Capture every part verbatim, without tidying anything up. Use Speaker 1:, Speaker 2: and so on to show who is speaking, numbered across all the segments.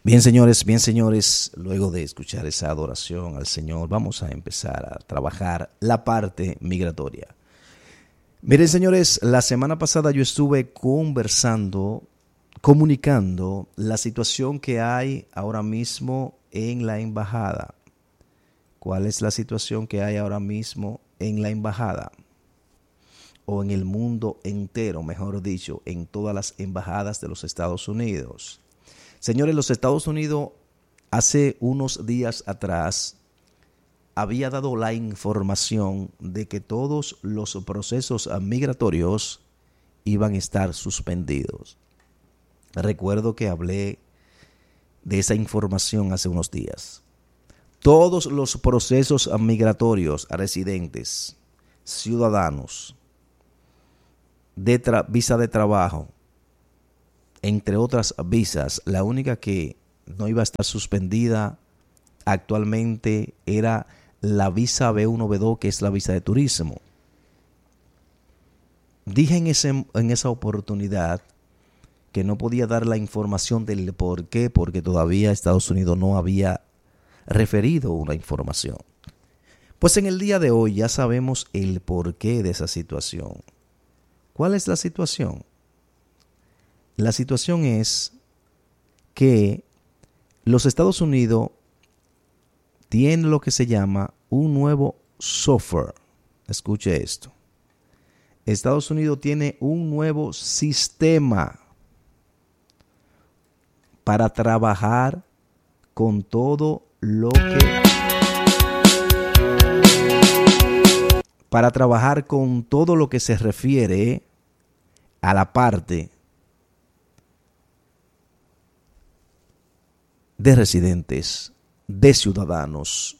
Speaker 1: Bien, señores, bien, señores, luego de escuchar esa adoración al Señor, vamos a empezar a trabajar la parte migratoria. Miren, señores, la semana pasada yo estuve conversando, comunicando la situación que hay ahora mismo en la embajada. ¿Cuál es la situación que hay ahora mismo en la embajada? O en el mundo entero, mejor dicho, en todas las embajadas de los Estados Unidos. Señores, los Estados Unidos hace unos días atrás había dado la información de que todos los procesos migratorios iban a estar suspendidos. Recuerdo que hablé de esa información hace unos días. Todos los procesos migratorios a residentes, ciudadanos, de tra- visa de trabajo, entre otras visas, la única que no iba a estar suspendida actualmente era la visa B uno B dos, que es la visa de turismo. Dije en, ese, en esa oportunidad que no podía dar la información del por qué, porque todavía Estados Unidos no había referido una información. Pues en el día de hoy ya sabemos el porqué de esa situación. ¿Cuál es la situación? La situación es que los Estados Unidos tienen lo que se llama un nuevo software. Escuche esto. Estados Unidos tiene un nuevo sistema para trabajar con todo lo que... Para trabajar con todo lo que se refiere a la parte de residentes, de ciudadanos,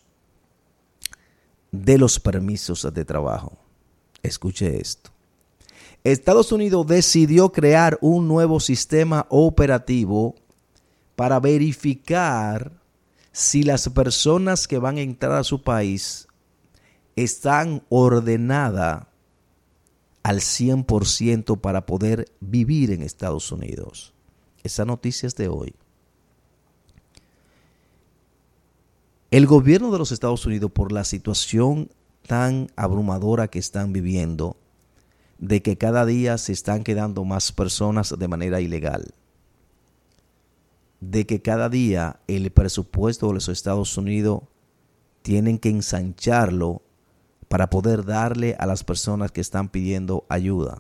Speaker 1: de los permisos de trabajo. Escuche esto. Estados Unidos decidió crear un nuevo sistema operativo para verificar si las personas que van a entrar a su país están ordenadas al cien por ciento para poder vivir en Estados Unidos. Esa noticia es de hoy. El gobierno de los Estados Unidos, por la situación tan abrumadora que están viviendo, de que cada día se están quedando más personas de manera ilegal, de que cada día el presupuesto de los Estados Unidos tienen que ensancharlo para poder darle a las personas que están pidiendo ayuda,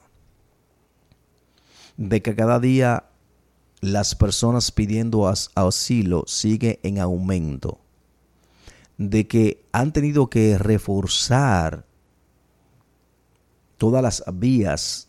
Speaker 1: de que cada día las personas pidiendo as- asilo sigue en aumento, de que han tenido que reforzar todas las vías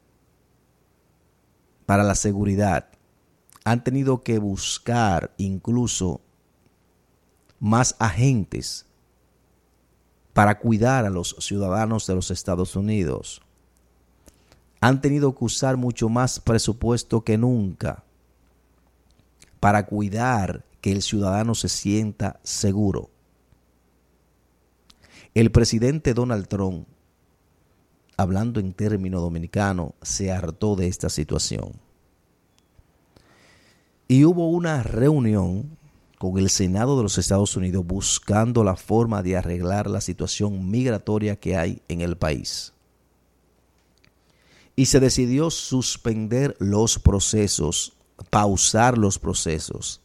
Speaker 1: para la seguridad, han tenido que buscar incluso más agentes para cuidar a los ciudadanos de los Estados Unidos. Han tenido que usar mucho más presupuesto que nunca para cuidar que el ciudadano se sienta seguro. El presidente Donald Trump, hablando en términos dominicanos, se hartó de esta situación. Y hubo una reunión con el Senado de los Estados Unidos buscando la forma de arreglar la situación migratoria que hay en el país. Y se decidió suspender los procesos, pausar los procesos,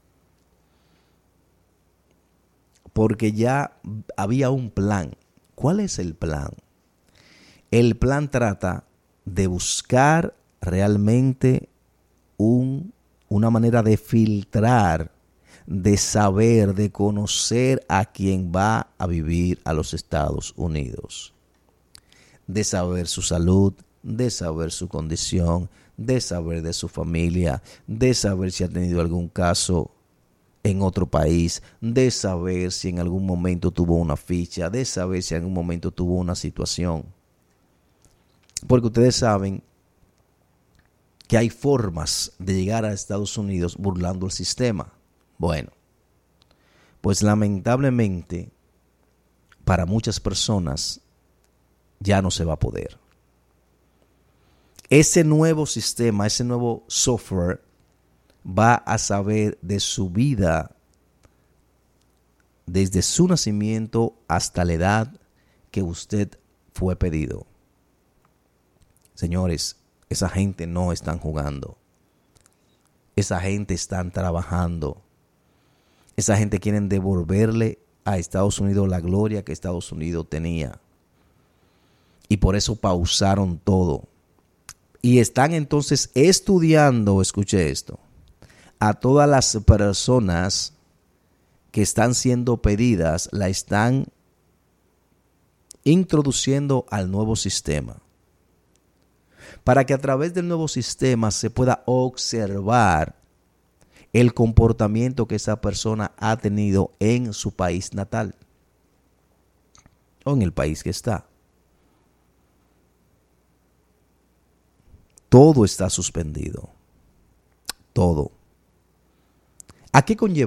Speaker 1: porque ya había un plan. ¿Cuál es el plan? El plan trata de buscar realmente un, una manera de filtrar, de saber, de conocer a quien va a vivir a los Estados Unidos, de saber su salud, de saber su condición, de saber de su familia, de saber si ha tenido algún caso en otro país, de saber si en algún momento tuvo una ficha, de saber si en algún momento tuvo una situación. Porque ustedes saben que hay formas de llegar a Estados Unidos burlando el sistema. Bueno, pues lamentablemente para muchas personas ya no se va a poder. Ese nuevo sistema, ese nuevo software va a saber de su vida desde su nacimiento hasta la edad que usted fue pedido. Señores, esa gente no están jugando. Esa gente están trabajando. Esa gente quiere devolverle a Estados Unidos la gloria que Estados Unidos tenía. Y por eso pausaron todo. Y están entonces estudiando, escuche esto, a todas las personas que están siendo pedidas, la están introduciendo al nuevo sistema. Para que a través del nuevo sistema se pueda observar el comportamiento que esa persona ha tenido en su país natal o en el país que está. Todo está suspendido. Todo. ¿A qué conlleva